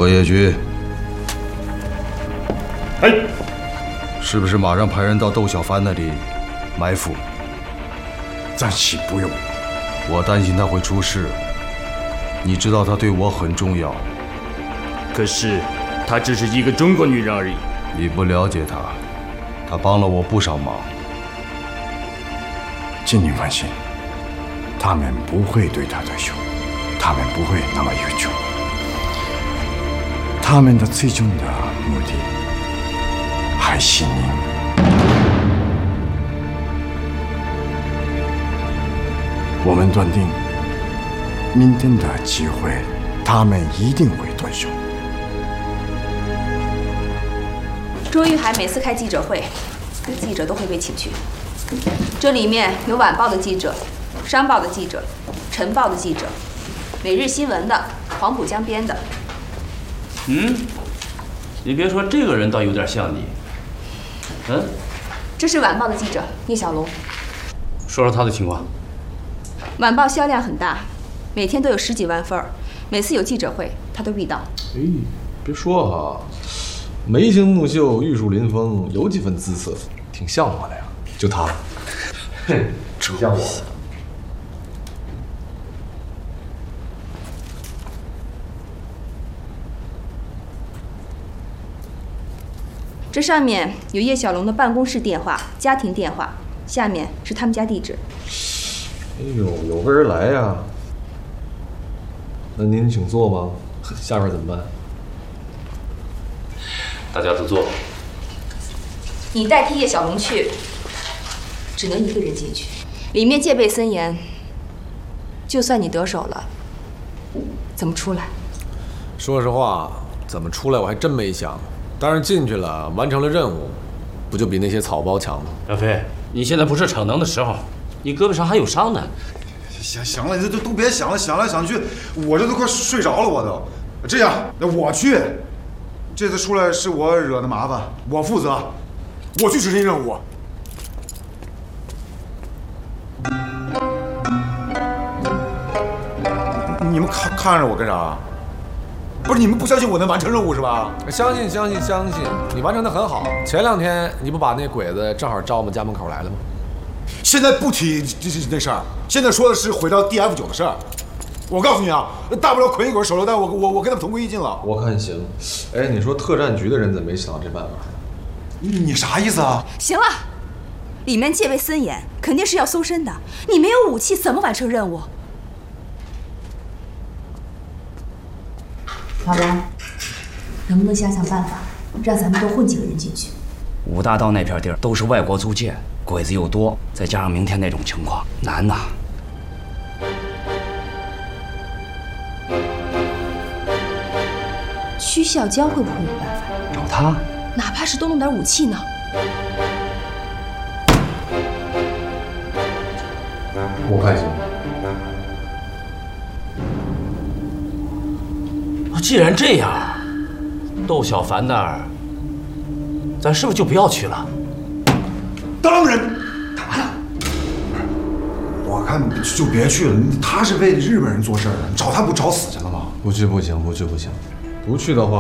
何业军， 哎， 是不是马上派人到窦小凡那里埋伏？ 暂时不用。 我担心他会出事。你知道他对我很重要。 可是，她只是一个中国女人而已。 你不了解他，他帮了我不少忙。 请你放心，他们不会对他动手，他们不会那么愚蠢。他们的最终的目的还是您。我们断定，明天的机会，他们一定会动手。 周玉海每次开记者会，记者都会被请去。这里面有晚报的记者、商报的记者、晨报的记者、每日新闻的、黄浦江边的。 你别说，这个人倒有点像你。 这是晚报的记者聂小龙。 说说他的情况。 晚报销量很大，每天都有10几万份儿，每次有记者会他都必到。 哎，别说哈，眉清目秀、玉树临风，有几分姿色，挺像我的呀。就他， 哼，挺像我的。 这上面有叶小龙的办公室电话、家庭电话，下面是他们家地址。 哎呦，有备而来呀。那您请坐吗？下边怎么办？ 大家都坐。 你代替叶小龙去，只能一个人进去，里面戒备森严。就算你得手了，怎么出来？ 说实话，怎么出来我还真没想。但是进去了，完成了任务，不就比那些草包强吗？ 小飞，你现在不是逞能的时候，你胳膊上还有伤呢。 行了，你这都别想了，想来想去，我这都快睡着了，我都。这样，我去。这次出来是我惹的麻烦，我负责，我去执行任务。你们看着我干啥？不是你们不相信我能完成任务是吧？ 相信，你完成的很好。前2天你不把那鬼子正好招我们家门口来了吗？ 现在不提那事儿，现在说的是毁掉 DF9的事儿。我告诉你啊，大不了捆一捆手榴弹，我跟他们同归于尽了。 我看行。哎，你说特战局的人怎么没想到这办法？ 你啥意思啊？ 行了，里面戒备森严，肯定是要搜身的。你没有武器，怎么完成任务？老龙，能不能想想办法，让咱们多混几个人进去？ 五大道那片地儿都是外国租界，鬼子又多，再加上明天那种情况，难呐。 屈孝江会不会有办法？ 找他， 哪怕是多弄点武器呢？ 我看行。 既然这样，窦小凡那儿，咱是不是就不要去了？ 当然，干嘛呢？我看就别去了。他是为日本人做事的，找他不找死去了吗？ 不去，不去的话，